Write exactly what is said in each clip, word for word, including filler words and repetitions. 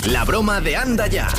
La broma de Anda Ya.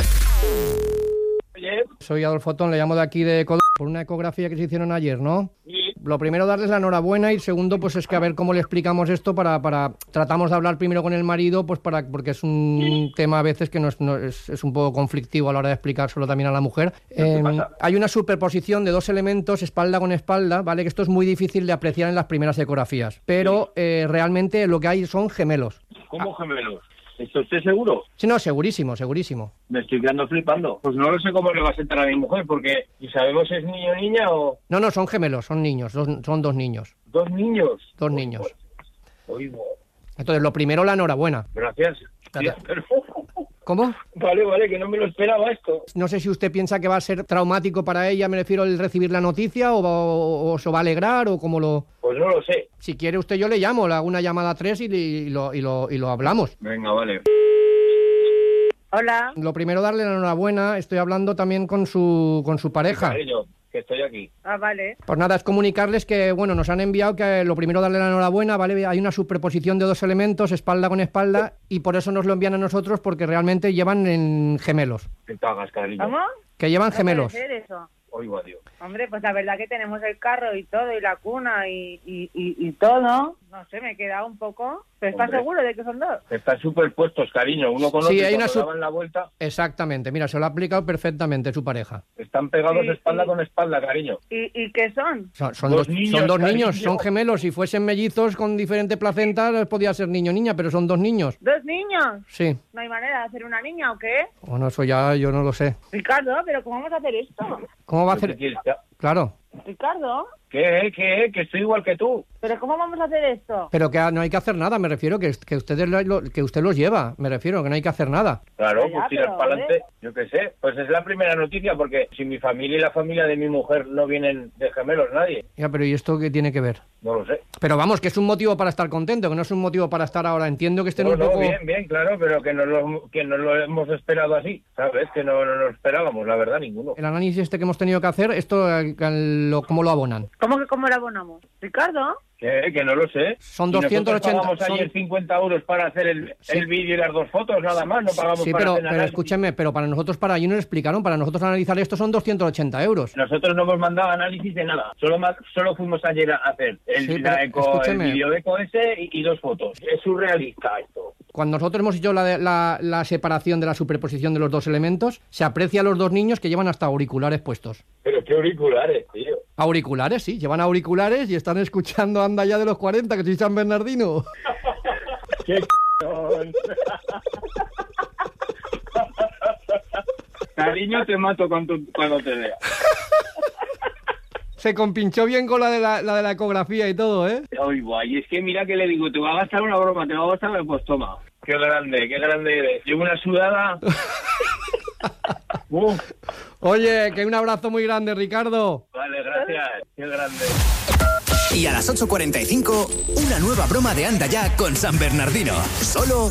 Soy Adolfo Tón, le llamo de aquí de Cod... por una ecografía que se hicieron ayer, ¿no? Sí. Lo primero, darles la enhorabuena, y segundo, pues es que a ver cómo le explicamos esto para... para... Tratamos de hablar primero con el marido, pues para porque es un sí. tema a veces que no es, no, es, es un poco conflictivo a la hora de explicárselo también a la mujer. Eh, hay una superposición de dos elementos, espalda con espalda, ¿vale? Que esto es muy difícil de apreciar en las primeras ecografías, pero sí. eh, realmente lo que hay son gemelos. ¿Cómo gemelos? ¿Está usted seguro? Sí, no, segurísimo, segurísimo. Me estoy quedando flipando. Pues no lo sé cómo le va a sentar a mi mujer, porque ¿y sabemos si es niño o niña o...? No, no, son gemelos, son niños, dos, son dos niños. ¿Dos niños? Dos niños. Oigo. Entonces, lo primero, la enhorabuena. Gracias. Gracias. Sí, pero... ¿Cómo? Vale, vale, que no me lo esperaba esto. No sé si usted piensa que va a ser traumático para ella, me refiero al recibir la noticia, o, o, o se va a alegrar, o cómo lo... Pues no lo sé. Si quiere usted, yo le llamo, le hago una llamada a tres y, y, lo, y, lo, y lo hablamos. Venga, vale. Hola. Lo primero, darle la enhorabuena. Estoy hablando también con su con su pareja. Sí, cariño, que estoy aquí. Ah, vale. Pues nada, es comunicarles que, bueno, nos han enviado que lo primero, darle la enhorabuena, ¿vale? Hay una superposición de dos elementos, espalda con espalda, y por eso nos lo envían a nosotros, porque realmente llevan en gemelos. ¿Qué cagas, cariño? ¿Cómo? Que llevan ¿No gemelos. puede ser eso? Oigo, adiós. Hombre, pues la verdad que tenemos el carro y todo, y la cuna y, y, y, y todo. No sé, me he quedado un poco... ¿Pero estás Hombre. seguro de que son dos? Están superpuestos, cariño. Uno con otro, Sí, y hay una cuando su- daban la vuelta, Exactamente, mira, se lo ha aplicado perfectamente su pareja. están pegados Sí, espalda sí. con espalda, cariño. ¿Y, y qué son? Son, son Dos dos, niños, son dos cariño. niños, son gemelos. Si fuesen mellizos con diferente placenta, podía ser niño o niña, pero son dos niños. ¿Dos niños? Sí. ¿No hay manera de hacer una niña o qué? Bueno, eso ya yo no lo sé. Ricardo, ¿pero cómo vamos a hacer esto? ¿Cómo va a ¿Qué hacer? quieres que- Claro. Ricardo, ¿Qué, qué, que estoy igual que tú? ¿pero cómo vamos a hacer esto? Pero que no hay que hacer nada, me refiero, que, que, ustedes lo, lo- que usted los lleva, me refiero, que no hay que hacer nada. Claro, Ya, pues tirar pero, para ¿eh? adelante, yo qué sé. Pues es la primera noticia, porque si mi familia y la familia de mi mujer no vienen de gemelos, nadie. Ya, pero ¿y esto qué tiene que ver? No lo sé. Pero vamos, que es un motivo para estar contento, que no es un motivo para estar ahora. Entiendo que estén No, un no, poco... bien, bien, claro, pero que no, lo, que no lo hemos esperado así, ¿sabes? Que no, no lo esperábamos, la verdad, ninguno. El análisis este que hemos tenido que hacer, ¿esto eh, lo, cómo lo abonan? ¿Cómo que cómo la abonamos? ¿Ricardo? ¿Qué? Que no lo sé. Son Y doscientos ochenta... nosotros pagamos ayer son- cincuenta euros para hacer el, Sí. el vídeo y las dos fotos, nada más, no pagamos Sí, para pero, hacer pero nada. escúchenme, pero para nosotros, para allí nos explicaron, para nosotros analizar esto son doscientos ochenta euros. Nosotros no hemos mandado análisis de nada, solo ma- solo fuimos ayer a hacer el, Sí, la pero eco, el escúcheme. vídeo de eco ese y, y dos fotos. Es surrealista esto. Cuando nosotros hemos hecho la, de- la, la separación de la superposición de los dos elementos, se aprecia a los dos niños que llevan hasta auriculares puesdos. Pero qué auriculares, tío. Auriculares, sí, llevan auriculares y están escuchando Anda Ya de los cuarenta, que soy San Bernardino. Qué c******. Cariño, te mato con tu- cuando te vea. Se compinchó bien con la de la, la de la ecografía y todo, ¿eh? Ay, guay, es que mira que le digo, te va a gastar una broma, te va a gastar, pues toma. Qué grande, qué grande eres. Llevo una sudada. Uf, Oye, que un abrazo muy grande, Ricardo. vale, gracias. Qué grande. Y a las ocho cuarenta y cinco, una nueva broma de Anda Ya con San Bernardino. Solo